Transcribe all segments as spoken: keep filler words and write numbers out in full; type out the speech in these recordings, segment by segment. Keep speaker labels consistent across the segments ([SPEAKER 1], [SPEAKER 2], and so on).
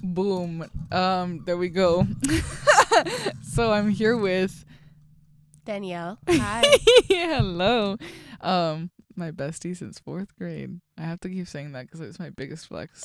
[SPEAKER 1] Boom. Um, there we go. So I'm here with
[SPEAKER 2] Danielle. Hi.
[SPEAKER 1] hello. Um, my bestie since fourth grade. I have to keep saying that because it's my biggest flex.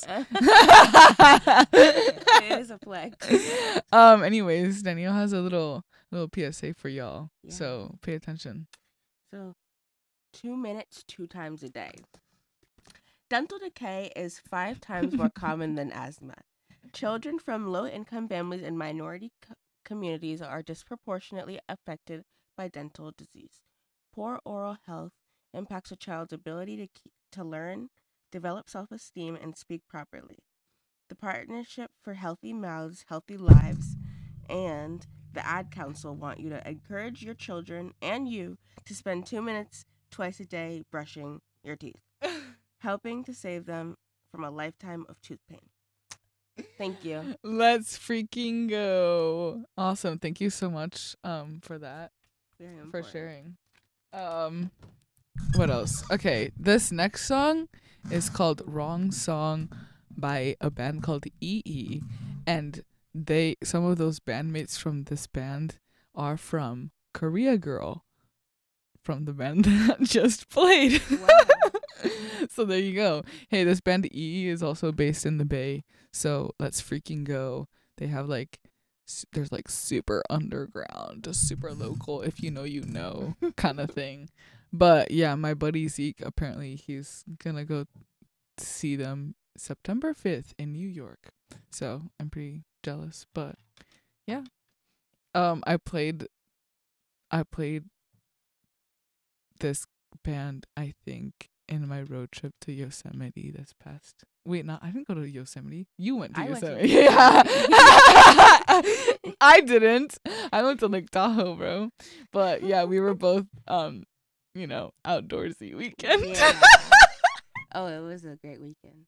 [SPEAKER 2] It is a flex.
[SPEAKER 1] Um, anyways, Danielle has a little little P S A for y'all.
[SPEAKER 2] Yeah.
[SPEAKER 1] So pay attention.
[SPEAKER 2] So, two minutes, two times a day. Dental decay is five times more common than asthma. Children from low-income families and minority co- communities are disproportionately affected by dental disease. Poor oral health impacts a child's ability to keep, to learn, develop self-esteem, and speak properly. The Partnership for Healthy Mouths, Healthy Lives, and the Ad Council want you to encourage your children and you to spend two minutes twice a day brushing your teeth, helping to save them from a lifetime of tooth pain. Thank you.
[SPEAKER 1] Let's freaking go. Awesome. Thank you so much um for that.
[SPEAKER 2] Very
[SPEAKER 1] For
[SPEAKER 2] important.
[SPEAKER 1] sharing. Um what else? Okay, this next song is called Wrong Song by a band called E E, and they some of those bandmates from this band are from Korea Girl, from the band that just played.
[SPEAKER 2] Wow.
[SPEAKER 1] So there you go. Hey, this band E E is also based in the Bay, so let's freaking go. They have like s- there's like super underground, just super local, if you know you know kind of thing. But yeah, my buddy Zeke, apparently he's gonna go see them September fifth in New York. So I'm pretty jealous, but yeah. Um I played I played this band, I think, in my road trip to Yosemite this past. Wait, no, I didn't go to Yosemite. You went to
[SPEAKER 2] I went to
[SPEAKER 1] Yosemite. Yeah. I didn't. I went to Lake Tahoe, bro. But yeah, we were both um, you know, outdoorsy weekend.
[SPEAKER 2] Yeah. Oh, it was a great weekend.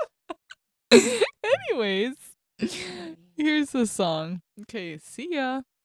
[SPEAKER 1] Anyways, here's the song. Okay, see ya.